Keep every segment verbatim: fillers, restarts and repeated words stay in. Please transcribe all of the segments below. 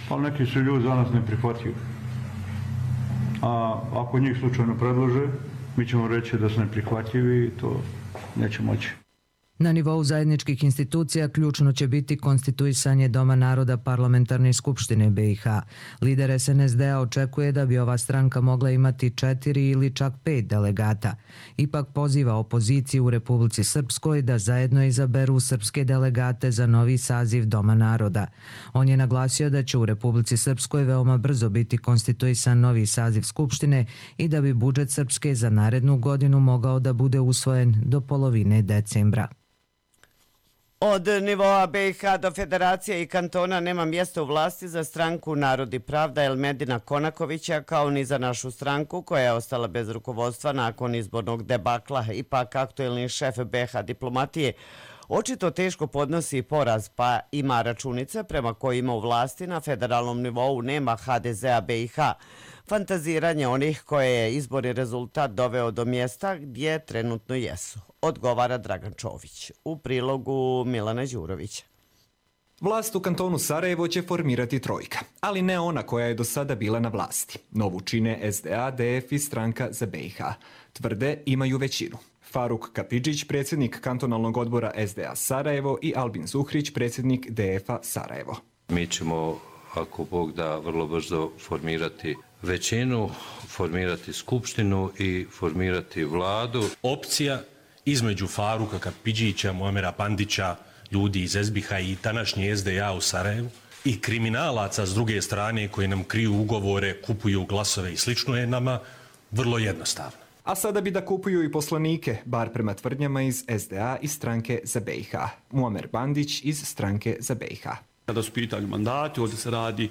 ali neki su ljudi za nas neprihvatljivi. A ako njih slučajno predlože, mi ćemo reći da su neprihvatljivi i to neće moći. Na nivou zajedničkih institucija ključno će biti konstituisanje Doma naroda Parlamentarne skupštine B i H. Lider S N S D-a očekuje da bi ova stranka mogla imati četiri ili čak pet delegata. Ipak poziva opoziciju u Republici Srpskoj da zajedno izaberu srpske delegate za novi saziv Doma naroda. On je naglasio da će u Republici Srpskoj veoma brzo biti konstituisan novi saziv Skupštine i da bi budžet Srpske za narednu godinu mogao da bude usvojen do polovine decembra. Od nivoa B i H do federacije i kantona nema mjesta u vlasti za stranku Narod i pravda Elmedina Konakovića, kao ni za našu stranku koja je ostala bez rukovodstva nakon izbornog debakla. Ipak aktuelni šef B H diplomatije očito teško podnosi poraz, pa ima računice prema kojima u vlasti na federalnom nivou nema H D Z-a B i H. Fantaziranje onih koje je izborni rezultat doveo do mjesta gdje trenutno jesu, odgovara Dragan Čović u prilogu Milana Đurovića. Vlast u kantonu Sarajevo će formirati trojka, ali ne ona koja je do sada bila na vlasti. Novu čine S D A, D F i stranka za B i H. Tvrde imaju većinu. Faruk Kapidžić, predsjednik kantonalnog odbora S D A Sarajevo i Albin Zuhrić, predsjednik D F a Sarajevo. Mi ćemo, ako Bog da, vrlo brzo formirati većinu, formirati skupštinu i formirati vladu. Opcija između Faruka Kapidžića, Muamera Pandića, ljudi iz S B H i današnje S D A u Sarajevu i kriminalaca s druge strane koji nam kriju ugovore, kupuju glasove i slično je nama vrlo jednostavno. A sada bi da kupuju i poslanike, bar prema tvrdnjama iz S D A i stranke za B i H. Muamer Bandić iz stranke za B i H. Kada su pitali mandati, ovdje se radi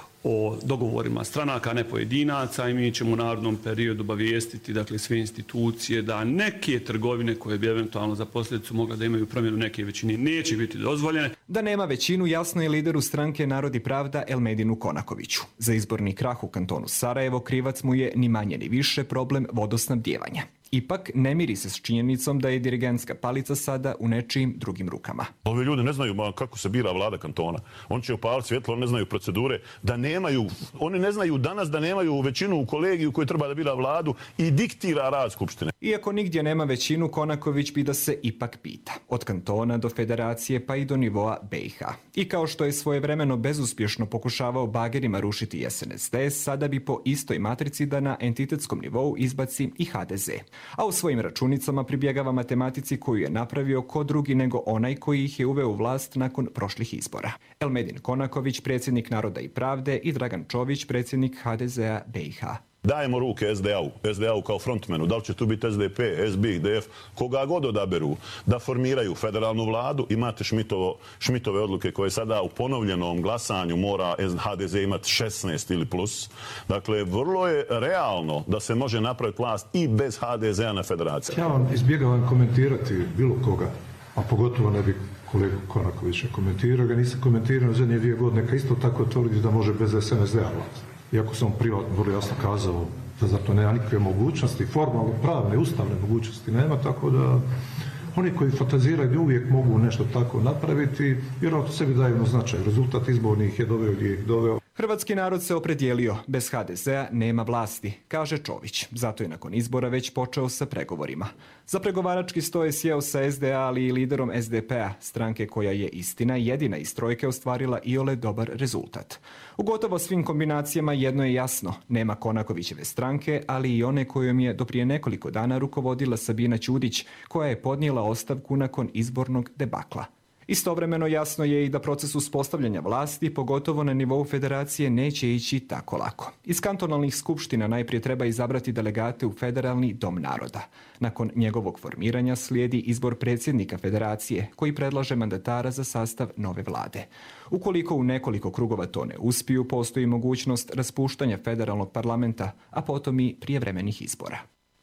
o dogovorima stranaka, ne pojedinaca, i mi ćemo u narodnom periodu obavijestiti, dakle, sve institucije da neke trgovine koje bi eventualno za posljedicu mogla da imaju promjenu neke većine neće biti dozvoljene. Da nema većinu jasno je lideru stranke Narod i pravda Elmedinu Konakoviću. Za izborni krah u kantonu Sarajevo krivac mu je ni manje ni više problem vodosnabdijevanja. Ipak ne miri se s činjenicom da je dirigentska palica sada u nečijim drugim rukama. Ovi ljudi ne znaju kako se bira vlada kantona. Oni će upaliti svjetlo, oni ne znaju procedure, da nemaju, oni ne znaju danas da nemaju većinu u kolegiju koji treba da bira vladu i diktira rad skupštine. Iako nigdje nema većinu, Konaković bi da se ipak pita. Od kantona do federacije pa i do nivoa B i H. I kao što je svojevremeno bezuspješno pokušavao bagerima rušiti S N S D, sada bi po istoj matrici da na entitetskom nivou izbaci i H D Z. A u svojim računicama pribjegava matematici koju je napravio ko drugi nego onaj koji ih je uveo u vlast nakon prošlih izbora. Elmedin Konaković, predsjednik Naroda i pravde, i Dragan Čović, predsjednik H D Z-a B i H. Dajemo ruke S D A-u, S D A-u kao frontmenu, da li će tu biti S D P, S B, D F, koga god odaberu, da formiraju federalnu vladu. Imate Šmitovo, Šmitove odluke koje sada u ponovljenom glasanju mora H D Z imati šesnaest ili plus. Dakle, vrlo je realno da se može napraviti vlast i bez H D Z-a na federaciji. Ja vam izbjegavam komentirati bilo koga, a pogotovo ne bi kolegu Konakovića komentirao, ga nisam komentirao u zadnje dvije godine, neka isto tako tvrdi da može bez S N S D-a vlast. Iako sam privatno vrlo jasno kazao da za to nema nikakve mogućnosti, formalno pravne, ustavne mogućnosti nema, tako da oni koji fantaziraju uvijek mogu nešto tako napraviti, vjerojatno sebi daju značaj. Rezultat izbornih je doveo gdje ih doveo. Hrvatski narod se opredijelio, bez H D Z-a nema vlasti, kaže Čović. Zato je nakon izbora već počeo sa pregovorima. Za pregovarački sto je sjeo sa S D A, ali i liderom S D P-a, stranke koja je istina jedina iz trojke ostvarila iole dobar rezultat. U gotovo svim kombinacijama jedno je jasno, nema Konakovićeve stranke, ali i one kojom je do prije nekoliko dana rukovodila Sabina Ćudić, koja je podnijela ostavku nakon izbornog debakla. Istovremeno jasno je i da proces uspostavljanja vlasti, pogotovo na nivou federacije, neće ići tako lako. Iz kantonalnih skupština najprije treba izabrati delegate u Federalni dom naroda. Nakon njegovog formiranja slijedi izbor predsjednika federacije, koji predlaže mandatara za sastav nove vlade. Ukoliko u nekoliko krugova to ne uspiju, postoji mogućnost raspuštanja federalnog parlamenta, a potom i prijevremenih izbora.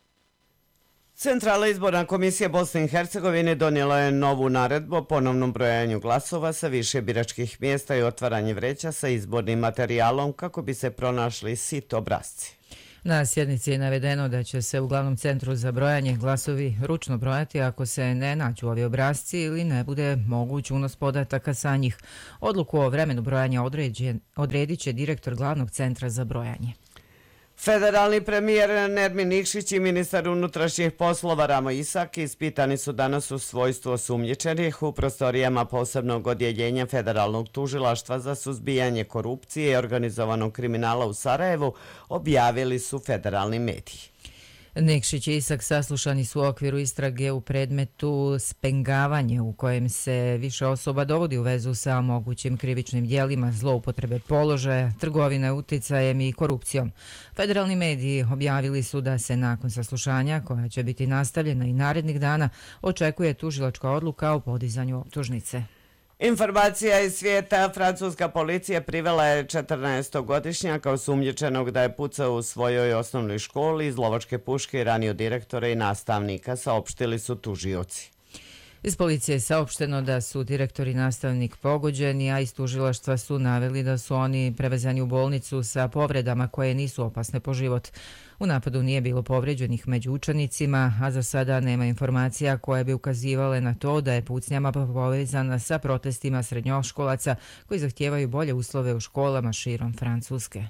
Centralna izborna komisija Bosne i Hercegovine donijela je novu naredbu o ponovnom brojanju glasova sa više biračkih mjesta i otvaranje vreća sa izbornim materijalom kako bi se pronašli sit obrasci. Na sjednici je navedeno da će se u glavnom centru za brojanje glasovi ručno brojati ako se ne nađu ovi obrasci ili ne bude moguć unos podataka sa njih. Odluku o vremenu brojanja odredit će direktor glavnog centra za brojanje. Federalni premijer Nermin Nikšić i ministar unutrašnjih poslova Ramo Isak ispitani su danas u svojstvu osumnjičenih u prostorijama posebnog odjeljenja Federalnog tužilaštva za suzbijanje korupcije i organizovanog kriminala u Sarajevu, objavili su federalni mediji. Nikšić i Isak saslušani su u okviru istrage u predmetu spengavanje u kojem se više osoba dovodi u vezu sa mogućim krivičnim djelima zloupotrebe položaja, trgovine uticajem i korupcijom. Federalni mediji objavili su da se nakon saslušanja, koja će biti nastavljena i narednih dana, očekuje tužilačka odluka o podizanju optužnice. Informacija iz svijeta, francuska policija privela je četrnaestogodišnjaka osumnjičenog da je pucao u svojoj osnovnoj školi iz lovačke puške i ranio direktora i nastavnika, saopštili su tužioci. Iz policije je saopšteno da su direktor i nastavnik pogođeni, a iz tužilaštva su naveli da su oni prevezeni u bolnicu sa povredama koje nisu opasne po život. U napadu nije bilo povređenih među učenicima, a za sada nema informacija koje bi ukazivale na to da je pucnjama povezana sa protestima srednjoškolaca koji zahtijevaju bolje uslove u školama širom Francuske.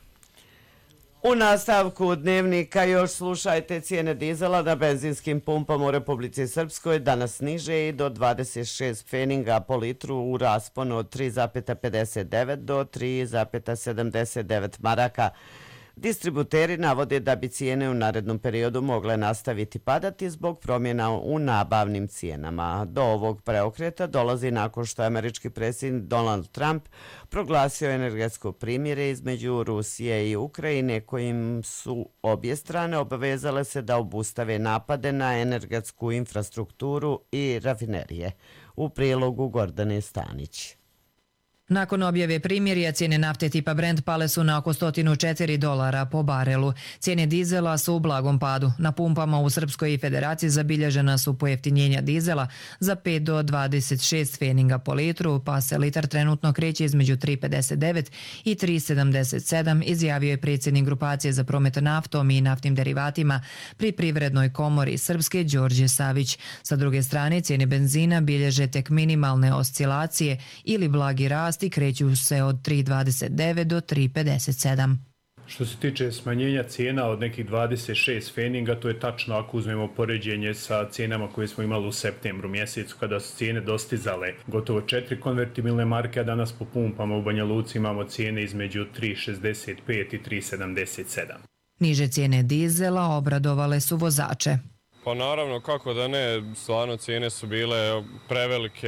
U nastavku dnevnika još slušajte, cijene dizela na benzinskim pumpama u Republici Srpskoj danas niže i do dvadeset šest pfeninga po litru u rasponu od tri zarez pedeset devet do tri zarez sedamdeset devet maraka. Distributeri navode da bi cijene u narednom periodu mogle nastaviti padati zbog promjena u nabavnim cijenama. Do ovog preokreta dolazi nakon što je američki predsjednik Donald Trump proglasio energetsko primirje između Rusije i Ukrajine, kojim su obje strane obavezale se da obustave napade na energetsku infrastrukturu i rafinerije. U prilogu Gordane Stanić. Nakon objave primirja, cijene nafte tipa Brent pale su na oko sto četiri dolara po barelu. Cijene dizela su u blagom padu. Na pumpama u Srpskoj federaciji zabilježena su pojeftinjenja dizela za pet do dvadeset šest pfeninga po litru, pa se litar trenutno kreće između tri zarez pedeset devet i tri zarez sedamdeset sedam, izjavio je predsjednik grupacije za promet naftom i naftnim derivatima pri Privrednoj komori Srpske Đorđe Savić. Sa druge strane, cijene benzina bilježe tek minimalne oscilacije ili blagi rast i kreću se od tri zarez dvadeset devet do tri zarez pedeset sedam. Što se tiče smanjenja cijena od nekih dvadeset šest pfeninga, to je tačno ako uzmemo poređenje sa cijenama koje smo imali u septembru mjesecu, kada su cijene dostizale gotovo četiri konvertibilne marke, a danas po pumpama u Banja Luci imamo cijene između tri zarez šezdeset pet i tri zarez sedamdeset sedam. Niže cijene dizela obradovale su vozače. Pa naravno, kako da ne, stvarno cijene su bile prevelike,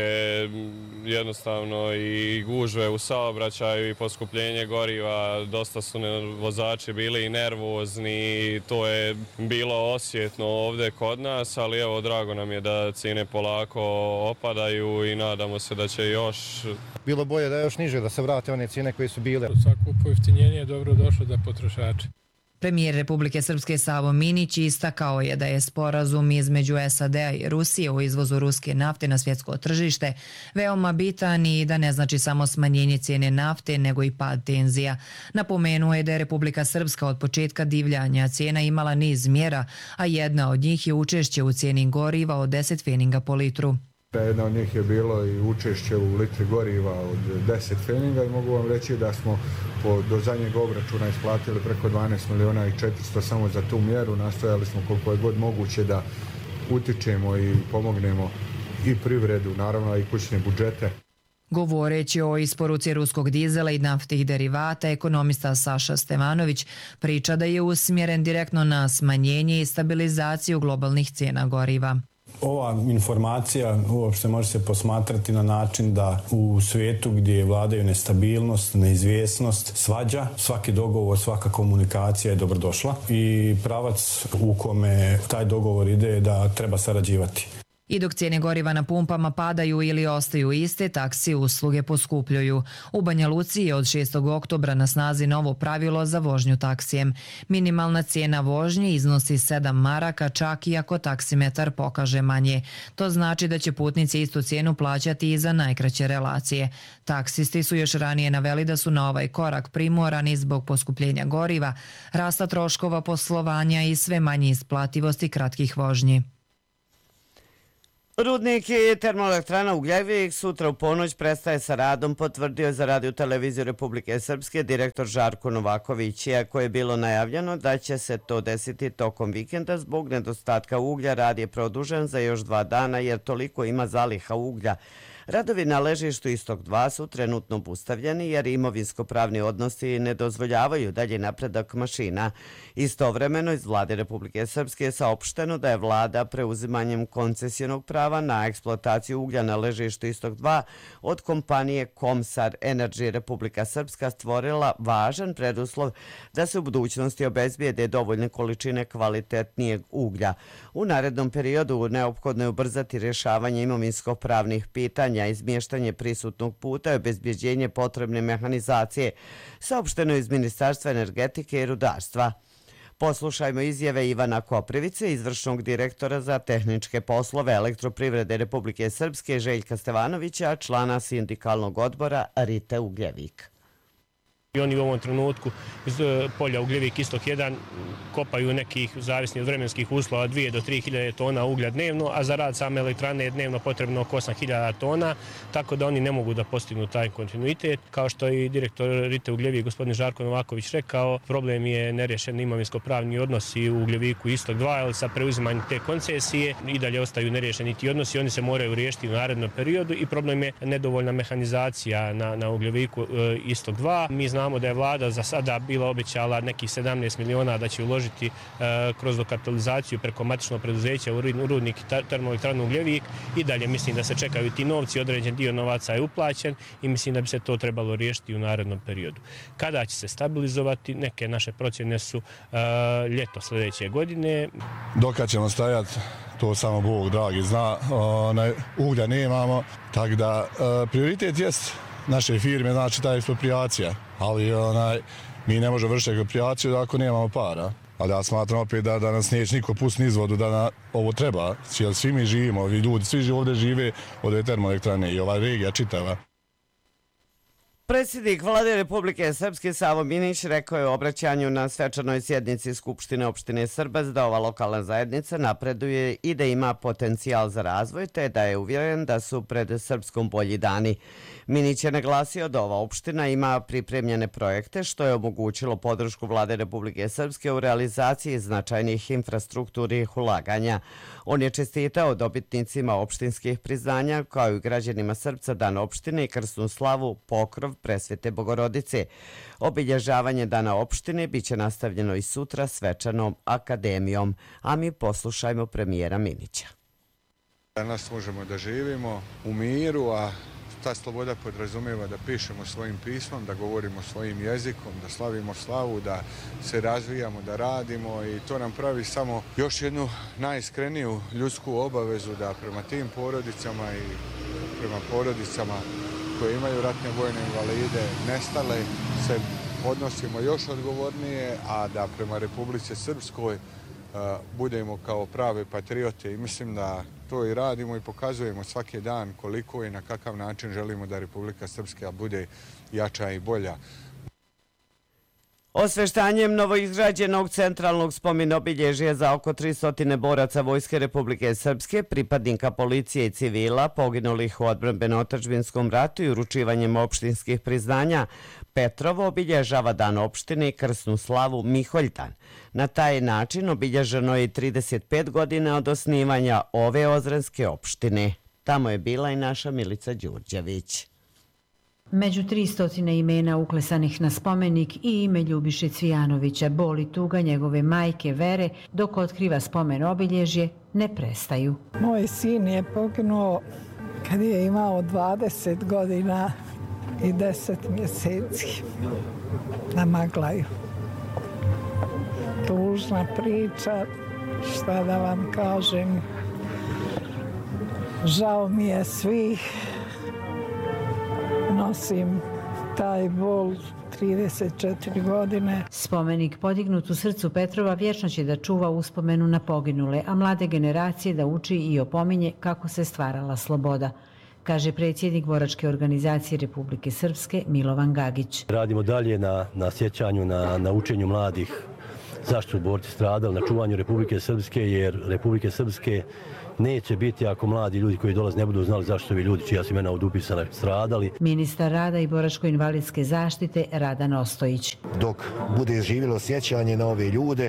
jednostavno i gužve u saobraćaju i poskupljenje goriva, dosta su vozači bili i nervozni, to je bilo osjetno ovdje kod nas, ali evo, drago nam je da cijene polako opadaju i nadamo se da će još... Bilo bolje da je još niže, da se vrate one cijene koje su bile. Svako pojeftinjenje je dobro došlo da potrošači. Premijer Republike Srpske Savo Minić istakao je da je sporazum između S A D-a i Rusije o izvozu ruske nafte na svjetsko tržište veoma bitan i da ne znači samo smanjenje cijene nafte, nego i pad tenzija. Napomenuo je da je Republika Srpska od početka divljanja cijena imala niz mjera, a jedna od njih je učešće u cijeni goriva od deset pfeninga po litru. Jedna od njih je bilo i učešće u litri goriva od deset pfeninga i mogu vam reći da smo po, do zadnjeg obračuna isplatili preko dvanaest miliona i četiristo samo za tu mjeru. Nastojali smo koliko je god moguće da utičemo i pomognemo i privredu, naravno i kućne budžete. Govoreći o isporuci ruskog dizela i naftnih derivata, ekonomista Saša Stevanović priča da je usmjeren direktno na smanjenje i stabilizaciju globalnih cijena goriva. Ova informacija uopšte može se posmatrati na način da u svijetu gdje vladaju nestabilnost, neizvjesnost, svađa, svaki dogovor, svaka komunikacija je dobrodošla i pravac u kome taj dogovor ide je da treba sarađivati. I dok cijene goriva na pumpama padaju ili ostaju iste, taksi usluge poskupljuju. U Banja Luci je od šestog oktobra na snazi novo pravilo za vožnju taksijem. Minimalna cijena vožnje iznosi sedam maraka, čak i ako taksimetar pokaže manje. To znači da će putnici istu cijenu plaćati i za najkraće relacije. Taksisti su još ranije naveli da su na ovaj korak primorani zbog poskupljenja goriva, rasta troškova poslovanja i sve manje isplativosti kratkih vožnji. Rudnik i termoelektrana Ugljevik sutra u ponoć prestaje sa radom, potvrdio je za Radio televiziju Republike Srpske direktor Žarko Novaković, iako je bilo najavljeno da će se to desiti tokom vikenda zbog nedostatka uglja. Rad je produžen za još dva dana jer toliko ima zaliha uglja. Radovi na ležištu Istok dva su trenutno obustavljeni jer imovinsko-pravni odnosi ne dozvoljavaju dalje napredak mašina. Istovremeno iz Vlade Republike Srpske je saopšteno da je vlada preuzimanjem koncesijnog prava na eksploataciju uglja na ležištu Istok dva od kompanije Komsar Energy Republika Srpska stvorila važan preduslov da se u budućnosti obezbijede dovoljne količine kvalitetnijeg uglja. U narednom periodu neophodno je ubrzati rješavanje imovinsko-pravnih pitanja, izmještanje prisutnog puta i obezbjeđenje potrebne mehanizacije, saopšteno iz Ministarstva energetike i rudarstva. Poslušajmo izjave Ivana Koprivice, izvršnog direktora za tehničke poslove Elektroprivrede Republike Srpske, Željka Stevanovića, člana sindikalnog odbora Rite Ugljevik. I oni u ovom trenutku iz polja Ugljevik Istok jedan kopaju nekih, zavisni od vremenskih uslova, dvije do tri hiljade tona uglja dnevno, a za rad same elektrane je dnevno potrebno oko osam hiljada tona, tako da oni ne mogu da postignu taj kontinuitet. Kao što je i direktor Rite Ugljevik, gospodin Žarko Novaković, rekao, problem je nerješen imovinsko-pravni odnosi u Ugljeviku Istok dva, ali sa preuzimanjem te koncesije i dalje ostaju nerješeni ti odnosi, oni se moraju riješiti u narednom periodu i problem je nedovoljna mehanizacija na, na Ugljeviku Istok dva. Mi znamo Znamo da je vlada za sada bila obećala nekih sedamnaest miliona da će uložiti e, kroz dokapitalizaciju preko matičnog preduzeća u rudnik i termoelektranu Ugljevik. I dalje mislim da se čekaju ti novci, određen dio novaca je uplaćen i mislim da bi se to trebalo riješiti u narednom periodu. Kada će se stabilizovati, neke naše procjene su e, ljeto sljedeće godine. Dokad ćemo stajati, to samo Bog dragi zna, onaj, uglja nemamo, tako da e, prioritet jest naše firme, znači ta ekspropriacija, ali onaj, mi ne možemo vršiti ekspropriaciju ako nemamo para. Ali ja smatram opet da, da nas neće niko pustiti izvodu da na ovo treba, jer svi mi živimo, ovi ljudi, svi ovdje žive od ove termoelektrane i ova regija čitava. Predsjednik Vlade Republike Srpske Savo Minić rekao je u obraćanju na svečanoj sjednici Skupštine opštine Srbac da ova lokalna zajednica napreduje i da ima potencijal za razvoj, te da je uvjeren da su pred Srpskom bolji dani. Minić je naglasio da ova opština ima pripremljene projekte što je omogućilo podršku Vlade Republike Srpske u realizaciji značajnih infrastrukturnih ulaganja. On je čestitao dobitnicima opštinskih priznanja kao i građanima Srpca Dan opštine i krsnu slavu Pokrov Presvete Bogorodice. Obilježavanje Dana opštine biće nastavljeno i sutra svečanom akademijom, a mi poslušajmo premijera Minića. Danas možemo da živimo u miru, a ta sloboda podrazumijeva da pišemo svojim pismom, da govorimo svojim jezikom, da slavimo slavu, da se razvijamo, da radimo i to nam pravi samo još jednu najiskreniju ljudsku obavezu da prema tim porodicama i prema porodicama koje imaju ratne vojne invalide, nestale, se odnosimo još odgovornije, a da prema Republici Srpskoj uh, budemo kao prave patriote i mislim da to i radimo i pokazujemo svaki dan koliko i na kakav način želimo da Republika Srpska bude jača i bolja. Osveštanjem novoizgrađenog centralnog spomen-obilježja za oko tristo boraca Vojske Republike Srpske, pripadnika policije i civila poginulih u odbrambeno-otadžbinskom ratu i uručivanjem opštinskih priznanja, Petrovo obilježava Dan opštine i krsnu slavu Miholjdan. Na taj način obilježeno je i trideset pet godina od osnivanja ove ozrenske opštine. Tamo je bila i naša Milica Đurđević. Među tristo imena uklesanih na spomenik i ime Ljubiše Cvijanovića, bol i tuga njegove majke Vere, dok otkriva spomen obilježje, ne prestaju. Moj sin je poginuo kad je imao dvadeset godina i deset mjeseci na Maglaju. Tužna priča, šta da vam kažem. Žao mi je svih. Nosim taj bol trideset četiri godine. Spomenik podignut u srcu Petrova vječno će da čuva uspomenu na poginule, a mlade generacije da uči i opominje kako se stvarala sloboda, kaže predsjednik boračke organizacije Republike Srpske Milovan Gagić. Radimo dalje na, na sjećanju, na, na učenju mladih zašto su borci stradali, na čuvanju Republike Srpske, jer Republike Srpske neće biti ako mladi ljudi koji dolaze ne budu znali zašto ovi ljudi čija su imena od upisana stradali. Ministar rada i boračko-invalidske zaštite Radan Ostojić. Dok bude živjelo sjećanje na ove ljude,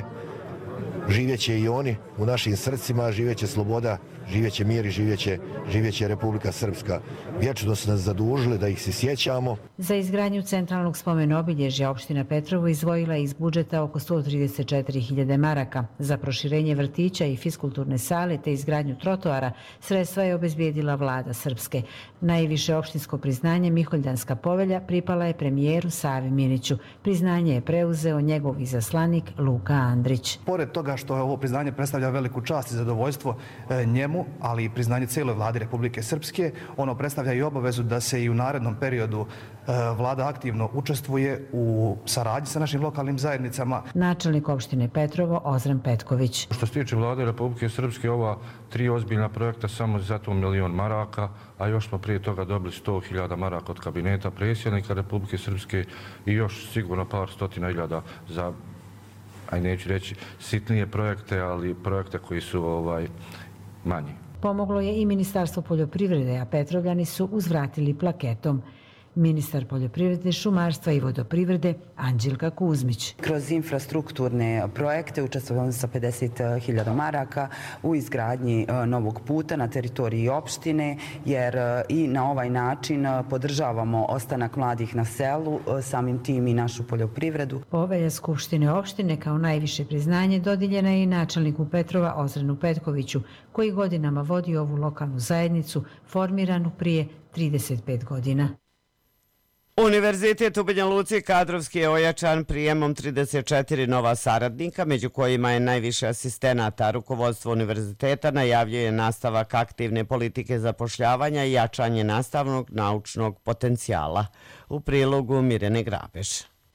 živjeće i oni u našim srcima, živjeće sloboda, živjeće mir i živjeće, živjeće Republika Srpska. Vječno su nas zadužili da ih se sjećamo. Za izgradnju centralnog spomen obilježja opština Petrovo izdvojila iz budžeta oko sto trideset četiri hiljade maraka. Za proširenje vrtića i fiskulturne sale te izgradnju trotoara sredstva je obezbijedila vlada Srpske. Najviše opštinsko priznanje Miholjdanska povelja pripala je premijeru Savi Miniću. Priznanje je preuzeo njegov izaslanik Luka Andrić. Pored toga što ovo priznanje predstavlja veliku čast i zadovoljstvo njemu, ali i priznanje cijeloj vladi Republike Srpske, ono predstavlja i obavezu da se i u narednom periodu vlada aktivno učestvuje u saradnji sa našim lokalnim zajednicama. Načelnik opštine Petrovo Ozren Petković. Što se tiče vlade Republike Srpske, ova tri ozbiljna projekta samo za to milion maraka, a još smo prije toga dobili sto hiljada maraka od kabineta predsjednika Republike Srpske i još sigurno par stotina hiljada za, aj neću reći sitnije projekte, ali projekte koji su ovaj manji. Pomoglo je i Ministarstvo poljoprivrede, a Petrovljani su uzvratili plaketom. Ministar poljoprivrede, šumarstva i vodoprivrede Anđelka Kuzmić. Kroz infrastrukturne projekte učestvujemo sa pedeset hiljada maraka u izgradnji novog puta na teritoriji opštine, jer i na ovaj način podržavamo ostanak mladih na selu, samim tim i našu poljoprivredu. Povelja Skupštine opštine kao najviše priznanje dodijeljena je i načelniku Petrova Ozrenu Petkoviću, koji godinama vodi ovu lokalnu zajednicu formiranu prije trideset pet godina. Univerzitet u Banja Luci kadrovski je ojačan prijemom trideset četiri nova saradnika, među kojima je najviše asistenata. Rukovodstvo univerziteta najavljuje nastavak aktivne politike zapošljavanja i jačanje nastavnog naučnog potencijala. U prilogu Mirjane Grabeš.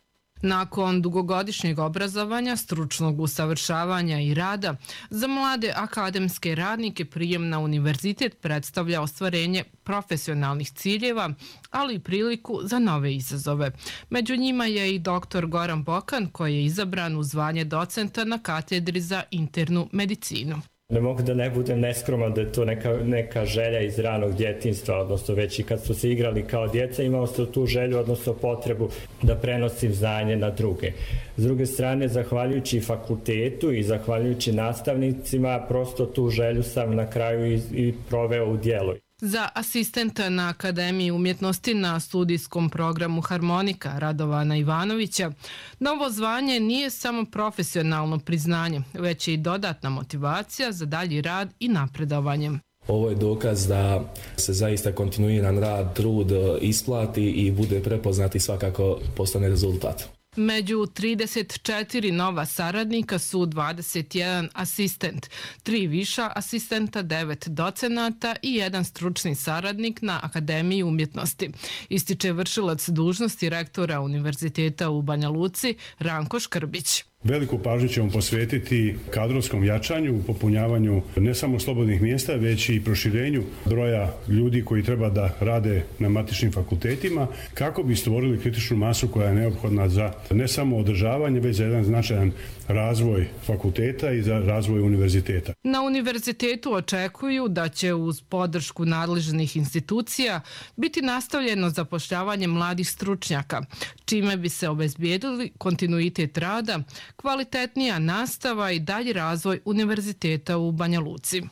Nakon dugogodišnjeg obrazovanja, stručnog usavršavanja i rada, za mlade akademske radnike prijem na univerzitet predstavlja ostvarenje profesionalnih ciljeva, ali i priliku za nove izazove. Među njima je i doktor Goran Bokan, koji je izabran u zvanje docenta na katedri za internu medicinu. Ne mogu da ne budem neskroman da je to neka, neka želja iz ranog djetinjstva, odnosno već i kad smo se igrali kao djeca imao sam tu želju, odnosno potrebu da prenosim znanje na druge. S druge strane, zahvaljujući fakultetu i zahvaljujući nastavnicima, prosto tu želju sam na kraju i, i proveo u djelu. Za asistenta na Akademiji umjetnosti na studijskom programu Harmonika Radovana Ivanovića, novo zvanje nije samo profesionalno priznanje, već i dodatna motivacija za dalji rad i napredovanje. Ovo je dokaz da se zaista kontinuiran rad, trud isplati i bude prepoznat i svakako postane rezultat. Među trideset četiri nova saradnika su dvadeset jedan asistent, tri viša asistenta, devet docenata i jedan stručni saradnik na Akademiji umjetnosti, ističe vršilac dužnosti rektora Univerziteta u Banja Luci Ranko Škrbić. Veliku pažnju ćemo posvetiti kadrovskom jačanju, popunjavanju ne samo slobodnih mjesta, već i proširenju broja ljudi koji treba da rade na matičnim fakultetima, kako bi stvorili kritičnu masu koja je neophodna za ne samo održavanje, već za jedan značajan razvoj fakulteta i za razvoj univerziteta. Na univerzitetu očekuju da će uz podršku nadležnih institucija biti nastavljeno zapošljavanje mladih stručnjaka, čime bi se obezbijedili kontinuitet rada, kvalitetnija nastava i dalji razvoj univerziteta u Banja Luci.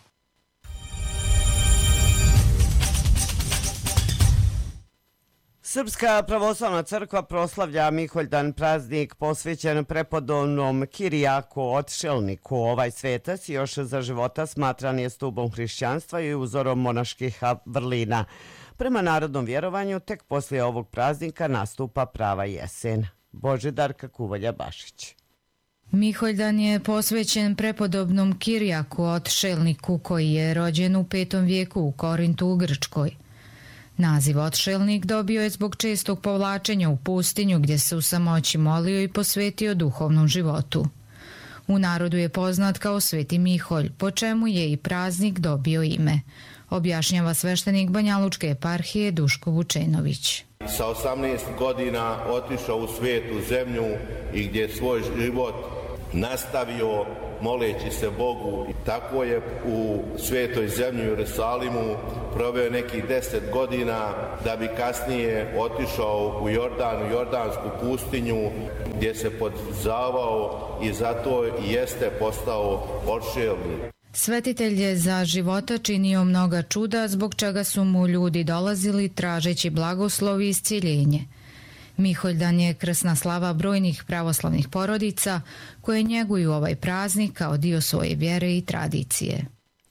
Srpska pravoslavna crkva proslavlja Miholjdan, praznik posvećen prepodobnom Kirijaku Otšelniku. Ovaj svetac još za života smatran je stubom hrišćanstva i uzorom monaških vrlina. Prema narodnom vjerovanju, tek poslije ovog praznika nastupa prava jesen. Božidarka Kuvalja Bašić. Miholjdan je posvećen prepodobnom Kirjaku, otšelniku koji je rođen u petom vijeku u Korintu u Grčkoj. Naziv otšelnik dobio je zbog čestog povlačenja u pustinju gdje se u samoći molio i posvetio duhovnom životu. U narodu je poznat kao Sveti Miholj, po čemu je i praznik dobio ime, objašnjava sveštenik Banjalučke eparhije Duško Vučenović. Sa osamnaest godina otišao u svetu zemlju i gdje je svoj život nastavio moleći se Bogu. I tako je u svetoj zemlji u Jerusalimu proveo nekih deset godina da bi kasnije otišao u Jordan, u Jordansku pustinju gdje se podzavao i zato i jeste postao otšelnik. Svetitelj je za života činio mnoga čuda zbog čega su mu ljudi dolazili tražeći blagoslov i isciljenje. Miholjdan je krsna slava brojnih pravoslavnih porodica koje njeguju ovaj praznik kao dio svoje vjere i tradicije.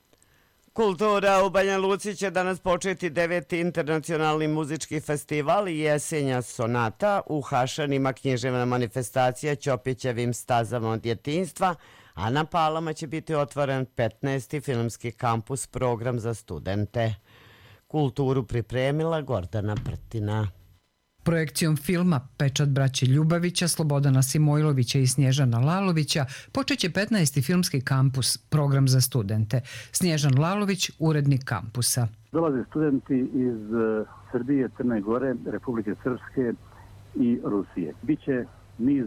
Kultura u Banja Luci će danas početi deveti internacionalni muzički festival Jesenja sonata. U Hašanima književna manifestacija Ćopićevim stazama od djetinjstva, a na Palama će biti otvoren petnaesti filmski kampus program za studente. Kulturu pripremila Gordana Prtina. Projekcijom filma Pečat braće Ljubavića, Slobodana Simojlovića i Snježana Lalovića počeće petnaesti filmski kampus, program za studente. Snježan Lalović, urednik kampusa. Dolaze studenti iz Srbije, Crne Gore, Republike Srpske i Rusije. Biće niz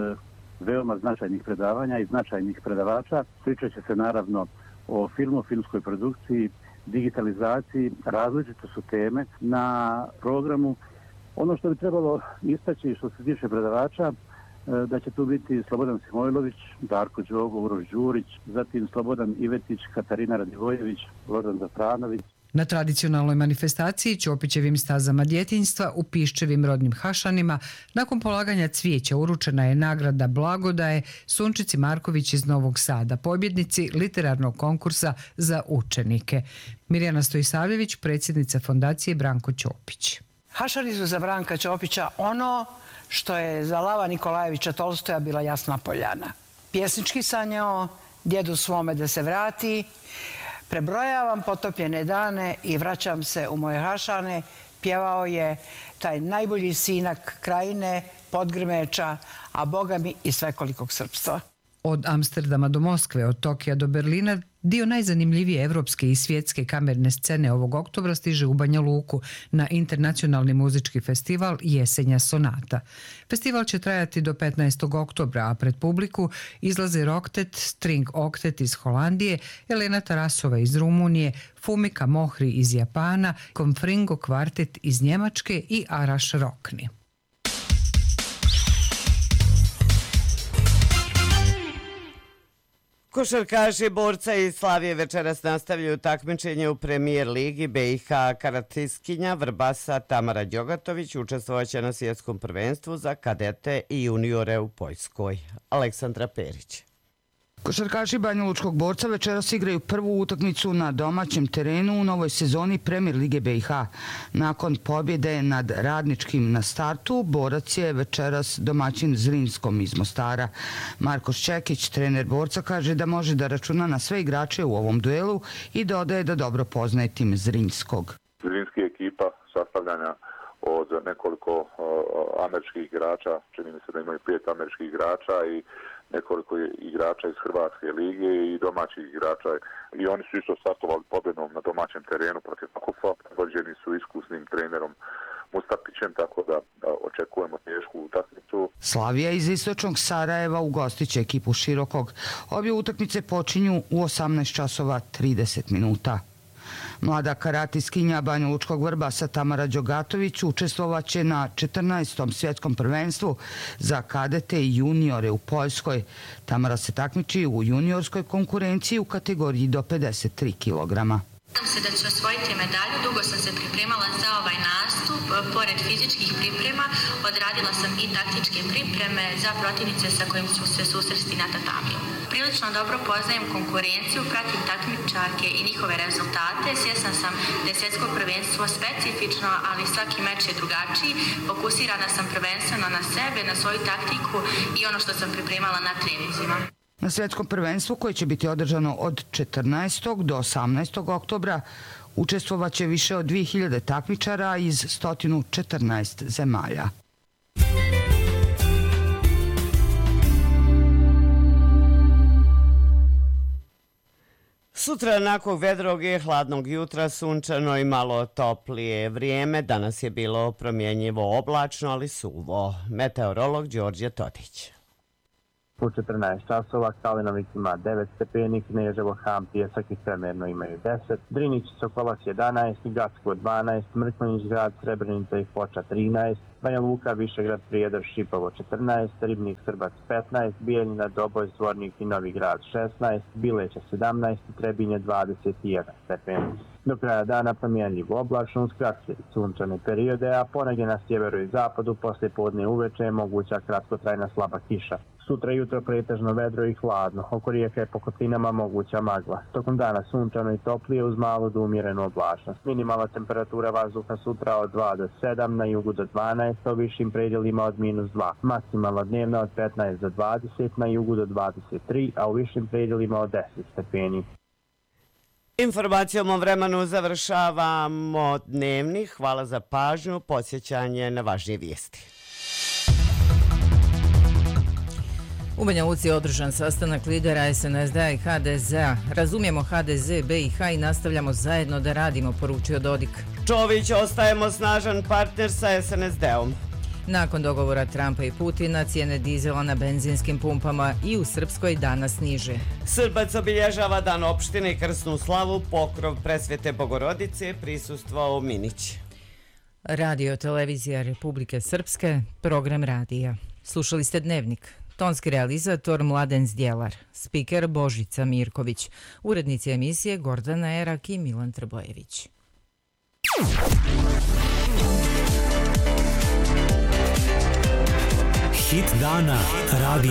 veoma značajnih predavanja i značajnih predavača. Pričat će se naravno o filmu, filmskoj produkciji, digitalizaciji, različite su teme na programu. Ono što bi trebalo istaći što se tiče predavača, da će tu biti Slobodan Simojlović, Darko Đogo, Uroš Đurić, zatim Slobodan Ivetić, Katarina Radivojević, Loran Zafranović. Na tradicionalnoj manifestaciji Ćopićevim stazama djetinjstva u Piščevim rodnim Hašanima nakon polaganja cvijeća uručena je nagrada Blagodaje Sunčici Marković iz Novog Sada, pobjednici literarnog konkursa za učenike. Mirjana Stojisavljević, predsjednica fondacije Branko Ćopić. Hašani su za Branka Ćopića ono što je za Lava Nikolajevića Tolstoja bila Jasna Poljana. Pjesnički sanjao djedu svome da se vrati, prebrojavam potopljene dane i vraćam se u moje Hašane, pjevao je taj najbolji sinak krajine, Podgrmeča, a boga mi i svekolikog srpstva. Od Amsterdama do Moskve, od Tokija do Berlina, dio najzanimljivije evropske i svjetske kamerne scene ovog oktobra stiže u Banja Luku na internacionalni muzički festival Jesenja sonata. Festival će trajati do petnaestog oktobra, a pred publiku izlaze Roktet, String Oktet iz Holandije, Elena Tarasova iz Rumunije, Fumika Mohri iz Japana, Konfringo kvartet iz Njemačke i Araš Rokni. Košarkaši Borca i Slavije večeras nastavljaju takmičenje u premijer ligi. B i H karatiskinja Vrbasa Tamara Đogatović učestvovaće na svjetskom prvenstvu za kadete i juniore u Poljskoj. Aleksandra Perić. Košarkaši Banjalučkog Borca večeras igraju prvu utakmicu na domaćem terenu u novoj sezoni Premijer lige B i H. Nakon pobjede nad Radničkim na startu, Borac je večeras domaćin Zrinskom iz Mostara. Marko Šćekić, trener Borca, kaže da može da računa na sve igrače u ovom duelu i dodaje da dobro poznaje tim Zrinskog. Zrinski ekipa sastavljanja od nekoliko američkih igrača, čini mi se da imaju pet američkih igrača i nekoliko igrača iz Hrvatske lige i domaćih igrača. I oni su isto startovali pobjedom na domaćem terenu protiv Makufa. Vođeni su iskusnim trenerom Mustapićem, tako da očekujemo tešku utakmicu. Slavija iz istočnog Sarajeva ugostit će ekipu Širokog. Obje utakmice počinju u osamnaest časova trideset minuta. Mlada karatiskinja Banjalučkog Vrbasa Tamara Đogatović učestvovaće na četrnaestom svjetskom prvenstvu za kadete i juniore u Poljskoj. Tamara se takmiči u juniorskoj konkurenciji u kategoriji do pedeset tri kilograma. Nadam se da ću osvojiti medalju, dugo sam se pripremala za ovaj nastup. pored fizičkih priprema, odradila sam i taktičke pripreme za protivnice sa kojim ću se susresti na tatamiju. Prilično dobro poznajem konkurenciju, pratim takmičarke i njihove rezultate. Svjesna sam da je svjetsko prvenstvo specifično, ali svaki meč je drugačiji. Fokusirana sam prvenstveno na sebe, na svoju taktiku i ono što sam pripremala na treninzima. Na svjetskom prvenstvu koje će biti održano od četrnaestog do osamnaestog oktobra učestvovat će više od dvije hiljade takmičara iz sto četrnaest zemalja. Sutra nakon vedrog i hladnog jutra sunčano i malo toplije vrijeme. Danas je bilo promjenjivo oblačno, ali suvo. Meteorolog Đorđe Todić. U četrnaest časova Kalinović ima devet stepeni, Kneževo, Ham, Pjesak i Semerno imaju deset, Drinić, Sokolac jedanaest, Gacko dvanaest, Mrkonjić grad, Srebrenica i Foča trinaest, Banja Luka, Višegrad, Prijedor, Šipovo četrnaest, Ribnik, Srbac petnaest, Bijeljina, Doboj, Zvornik i Novi grad šesnaest, Bileća sedamnaest i Trebinje dvadeset jedan stepeni. Do kraja dana promjenljivo oblačno uz kratke sunčane periode, a ponegdje na sjeveru i zapadu poslije podne uveče je moguća kratkotrajna slaba kiša. Sutra jutro pretežno vedro i hladno, oko rijeka je po kotlinama moguća magla. Tokom dana sunčano i toplije uz malu do umjerenu oblačnost. Minimalna temperatura vazduha sutra od dva do sedam, na jugu do dvanaest, a u višim predjelima od minus dva. Maksimalna dnevna od petnaest do dvadeset, na jugu do dvadeset tri, a u višim predjelima od deset stepeni. Informacijom o vremenu završavamo dnevnik. Hvala za pažnju, podsjećanje na važnije vijesti. U Banja Luci je održan sastanak lidera es en es de a i ha de zea. Razumijemo ha de ze, be i ha i nastavljamo zajedno da radimo, poručio Dodik. Čović, ostajemo snažan partner sa es en es de-om. Nakon dogovora Trumpa i Putina, cijene dizela na benzinskim pumpama i u Srpskoj danas niže. Srbac obilježava dan opštine i krsnu slavu, pokrov Presvete Bogorodice, prisustvovao Minić. Radio televizija Republike Srpske, program radija. Slušali ste Dnevnik. Tonski realizator Mladen Zdjelar, spiker Božica Mirković, urednici emisije Gordana Erak i Milan Trbojević. Hit dana, radio.